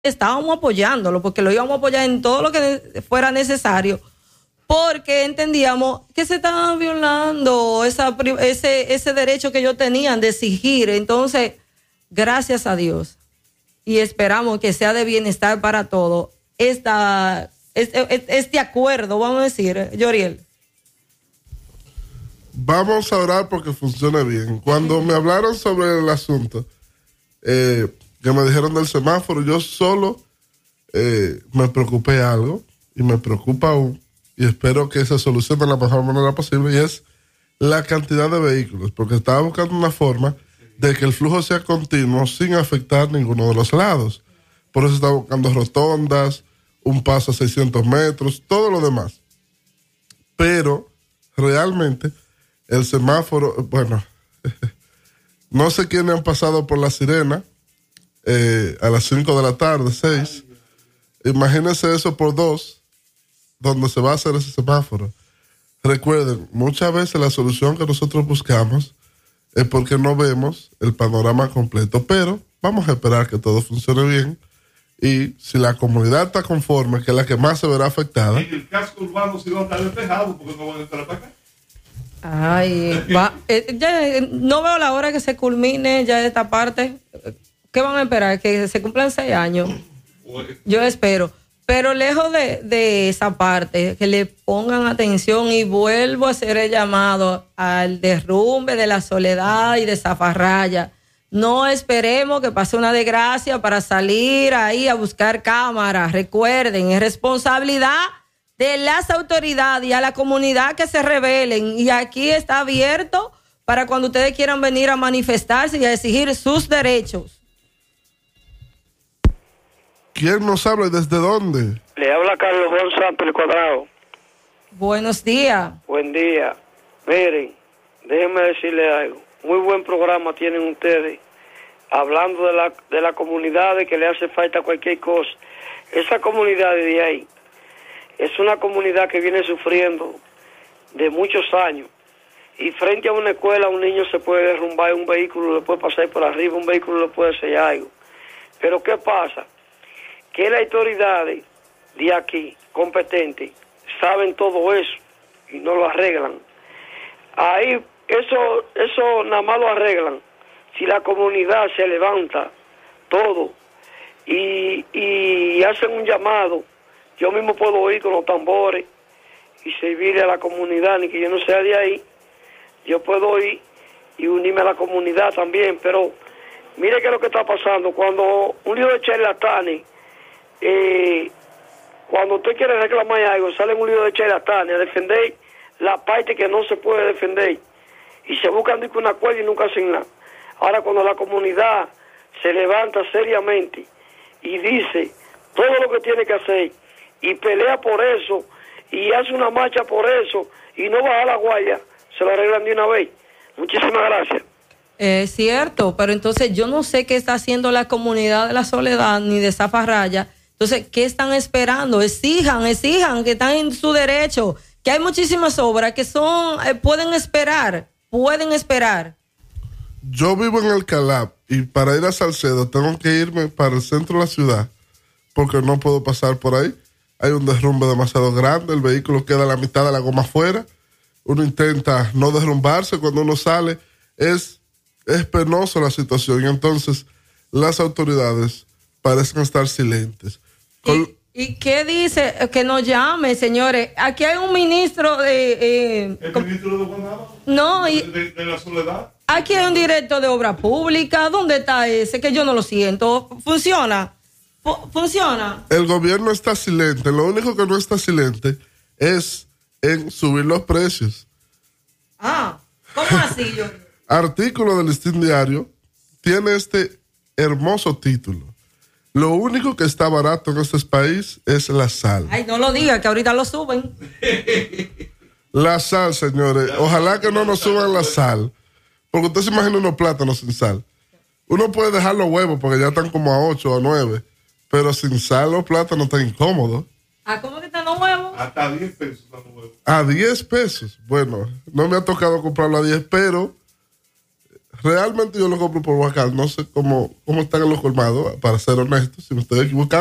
estábamos apoyándolo, porque lo íbamos a apoyar en todo lo que fuera necesario, porque entendíamos que se estaban violando ese derecho que ellos tenían de exigir. Entonces, gracias a Dios, y esperamos que sea de bienestar para todos, este acuerdo, vamos a decir, Yoriel. Vamos a orar porque funcione bien. Cuando me hablaron sobre el asunto, que me dijeron del semáforo, yo solo me preocupé algo, y me preocupa aún, y espero que se solucione de la mejor manera posible, y es la cantidad de vehículos, porque estaba buscando una forma de que el flujo sea continuo sin afectar ninguno de los lados. Por eso estaba buscando rotondas, un paso a 600 metros, todo lo demás. Pero realmente el semáforo, bueno, no sé quiénes han pasado por La Sirena a las 5 de la tarde, 6. Imagínense eso por 2, donde se va a hacer ese semáforo. Recuerden, muchas veces la solución que nosotros buscamos es porque no vemos el panorama completo, pero vamos a esperar que todo funcione bien, y si la comunidad está conforme, que es la que más se verá afectada. En el casco urbano sí va a estar despejado, porque no van a entrar para acá. Ay, ya, no veo la hora que se culmine ya esta parte. ¿Qué van a esperar? ¿Que se cumplan 6 años? Yo espero. Pero lejos de esa parte, que le pongan atención, y vuelvo a hacer el llamado al derrumbe de La Soledad y de Zafarraya. No esperemos que pase una desgracia para salir ahí a buscar cámaras. Recuerden, es responsabilidad de las autoridades y a la comunidad que se rebelen. Y aquí está abierto para cuando ustedes quieran venir a manifestarse y a exigir sus derechos. ¿Quién nos habla y desde dónde? Le habla Carlos González el Cuadrado. Buenos días. Buen día. Miren, déjenme decirle algo. Muy buen programa tienen ustedes, hablando de la comunidad, de que le hace falta cualquier cosa. Esa comunidad de ahí es una comunidad que viene sufriendo de muchos años. Y frente a una escuela, un niño se puede derrumbar, un vehículo le puede pasar por arriba, un vehículo le puede hacer algo. Pero ¿qué pasa? Que las autoridades de aquí, competentes, saben todo eso y no lo arreglan. Ahí, eso nada más lo arreglan si la comunidad se levanta todo y hacen un llamado. Yo mismo puedo ir con los tambores y servirle a la comunidad, ni que yo no sea de ahí. Yo puedo ir y unirme a la comunidad también, pero mire qué es lo que está pasando. Cuando un lío de charlatanes, cuando usted quiere reclamar algo, sale un lío de charlatanes a defender la parte que no se puede defender, y se buscan un acuerdo y nunca hacen nada. Ahora, cuando la comunidad se levanta seriamente y dice todo lo que tiene que hacer y pelea por eso y hace una marcha por eso y no baja la guardia, se lo arreglan de una vez. Muchísimas gracias. Es cierto, pero entonces yo no sé qué está haciendo la comunidad de La Soledad ni de Zafarraya. Entonces, ¿qué están esperando? Exijan que están en su derecho, que hay muchísimas obras que pueden esperar. Yo vivo en Alcalá, y para ir a Salcedo tengo que irme para el centro de la ciudad, porque no puedo pasar por ahí. Hay un derrumbe demasiado grande, el vehículo queda a la mitad de la goma afuera. Uno intenta no derrumbarse cuando uno sale. Es penoso la situación, y entonces las autoridades parecen estar silentes. ¿Y qué dice? Que nos llame, señores. Aquí hay un ministro de... ¿El ministro de Guanabara? No, ¿De La Soledad? Aquí hay un director de obra pública. ¿Dónde está ese? Que yo no lo siento. ¿Funciona? ¿Funciona? El gobierno está silente. Lo único que no está silente es en subir los precios. ¿Cómo así yo? Artículo del Listín Diario tiene este hermoso título: lo único que está barato en este país es la sal. Ay, no lo diga, que ahorita lo suben. La sal, señores. Ojalá que no nos suban la sal. Porque usted se imagina unos plátanos sin sal. Uno puede dejar los huevos porque ya están como a 8 o 9. Pero sin sal los plátanos están incómodos. ¿Cómo que están los huevos? Hasta 10 pesos están los huevos. A 10 pesos. Bueno, no me ha tocado comprarlo a 10, pero realmente yo lo compro por Huacal. No sé cómo están en los colmados, para ser honesto, si me estoy equivocando.